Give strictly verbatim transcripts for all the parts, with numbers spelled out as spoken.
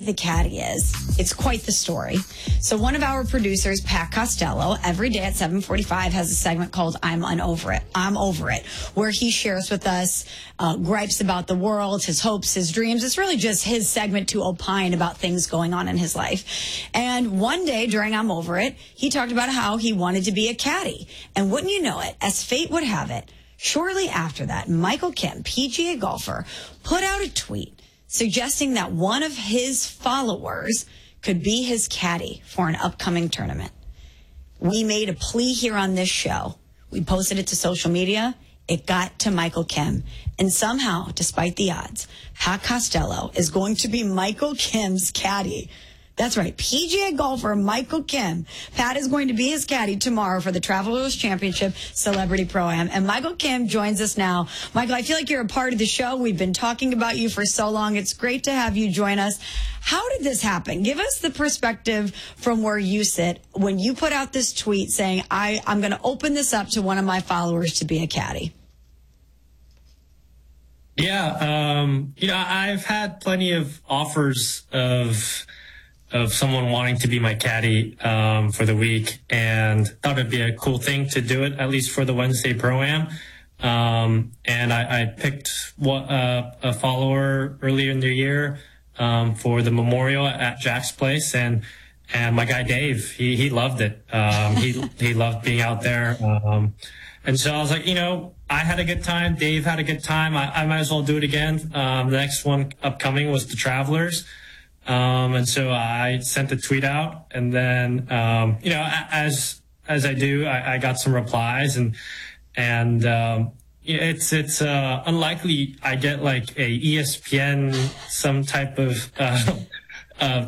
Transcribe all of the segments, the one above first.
the caddy is, it's quite the story. So one of our producers, Pat Costello, every day at seven forty-five has a segment called I'm on Over It. I'm Over It, where he shares with us uh, gripes about the world, his hopes, his dreams. It's really just his segment to opine about things going on in his life. And one day during I'm Over It, he talked about how he wanted to be a caddy. And wouldn't you know it, as fate would have it, shortly after that, Michael Kim, P G A golfer, put out a tweet suggesting that one of his followers could be his caddy for an upcoming tournament. We made a plea here on this show. We posted it to social media. It got to Michael Kim. And somehow, despite the odds, Pat Costello is going to be Michael Kim's caddy. That's right. P G A golfer Michael Kim. Pat is going to be his caddy tomorrow for the Travelers Championship Celebrity Pro-Am. And Michael Kim joins us now. Michael, I feel like you're a part of the show. We've been talking about you for so long. It's great to have you join us. How did this happen? Give us the perspective from where you sit when you put out this tweet saying, I, I'm going to open this up to one of my followers to be a caddy. Yeah, um, you know, I've had plenty of offers of of someone wanting to be my caddy um, for the week, and thought it'd be a cool thing to do it, at least for the Wednesday Pro-Am. Um, and I, I picked what, uh, a follower earlier in the year um, for the memorial at Jack's place, and and my guy Dave, he he loved it. Um, he he loved being out there. Um, and so I was like, you know, I had a good time. Dave had a good time. I, I might as well do it again. Um, the next one upcoming was the Travelers. Um, and so I sent a tweet out, and then, um, you know, as, as I do, I, I got some replies, and, and, um, it's, it's, uh, unlikely I get like a E S P N, some type of, uh, uh,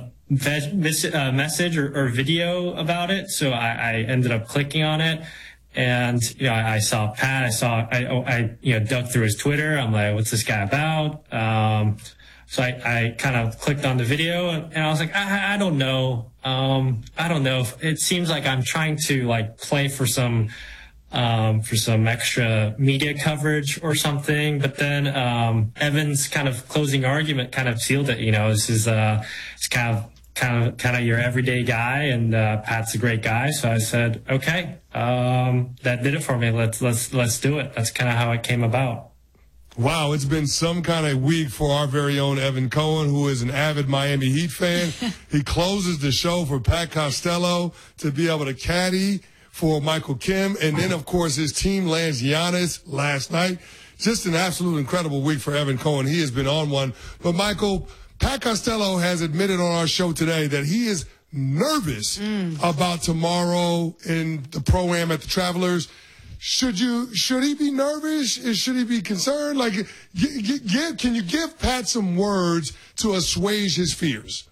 uh, message or, or video about it. So I, I ended up clicking on it. And, you know, I, I saw Pat, I saw, I, I, you know, dug through his Twitter. I'm like, what's this guy about? Um, So I, I kind of clicked on the video, and, and I was like, I, I don't know. Um, I don't know. It seems like I'm trying to like play for some, um, for some extra media coverage or something. But then, um, Evan's kind of closing argument kind of sealed it. You know, this is, uh, it's kind of, kind of, kind of your everyday guy, and, uh, Pat's a great guy. So I said, okay, um, that did it for me. Let's, let's, let's do it. That's kind of how it came about. Wow, it's been some kind of week for our very own Evan Cohen, who is an avid Miami Heat fan. He closes the show for Pat Costello to be able to caddy for Michael Kim. And then, of course, his team lands Giannis last night. Just an absolute incredible week for Evan Cohen. He has been on one. But, Michael, Pat Costello has admitted on our show today that he is nervous mm. about tomorrow in the Pro-Am at the Travelers. Should you, should he be nervous? Should he be concerned? Like, give, give, can you give Pat some words to assuage his fears?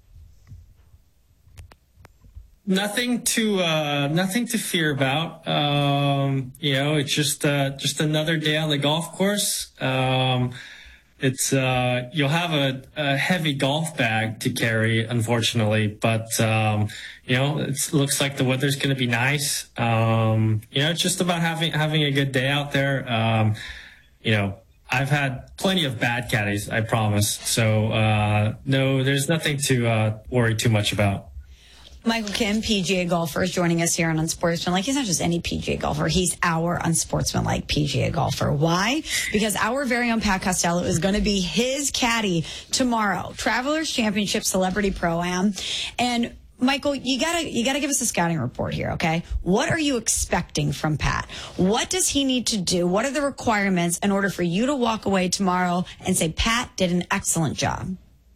Nothing to, uh, nothing to fear about. Um, you know, it's just, uh, just another day on the golf course. Um, it's, uh, you'll have a, a heavy golf bag to carry, unfortunately, but, um, you know, it looks like the weather's going to be nice. Um, you know, it's just about having, having a good day out there. Um, you know, I've had plenty of bad caddies, I promise. So, uh, no, there's nothing to, uh, worry too much about. Michael Kim, P G A golfer, is joining us here on Unsportsmanlike. He's not just any P G A golfer. He's our Unsportsmanlike P G A golfer. Why? Because our very own Pat Costello is going to be his caddy tomorrow. Travelers Championship Celebrity Pro-Am. And Michael, you gotta, you gotta give us a scouting report here, okay? What are you expecting from Pat? What does he need to do? What are the requirements in order for you to walk away tomorrow and say, Pat did an excellent job?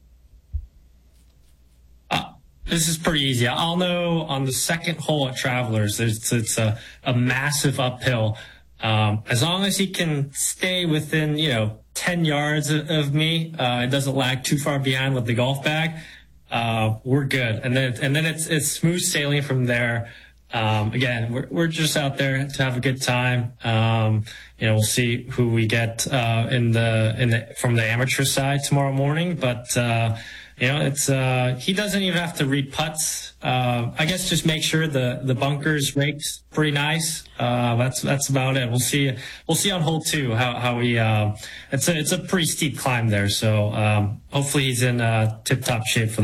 This is pretty easy. I'll know on the second hole at Travelers, it's, it's a, a massive uphill. Um, as long as he can stay within, you know, ten yards of, of me, uh, it doesn't lag too far behind with the golf bag, uh, we're good. And then, and then it's, it's smooth sailing from there. Um, again, we're, we're just out there to have a good time. Um, you know, we'll see who we get, uh, in the, in the, from the amateur side tomorrow morning, but, uh, You know, it's, uh, he doesn't even have to read putts. Uh, I guess just make sure the, the bunkers rakes pretty nice. Uh, that's, that's about it. We'll see, we'll see on hole two how, how we, uh, it's a, it's a pretty steep climb there. So, um, hopefully he's in, uh, tip top shape for that.